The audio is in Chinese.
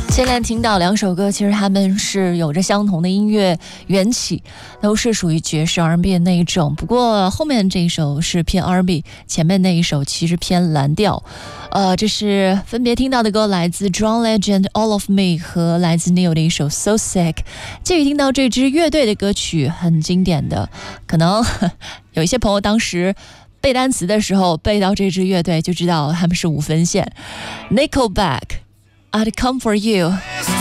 现在听到两首歌，其实他们是有着相同的音乐缘起，都是属于爵士 R&B 的那一种。不过后面这一首是偏 R&B， 前面那一首其实偏蓝调。这是分别听到的歌，来自 John Legend All of Me 和来自 Neil 的一首 So Sick。至于听到这支乐队的歌曲，很经典的，可能有一些朋友当时背单词的时候背到这支乐队就知道他们是5分线。Nickelback I'd Come For You。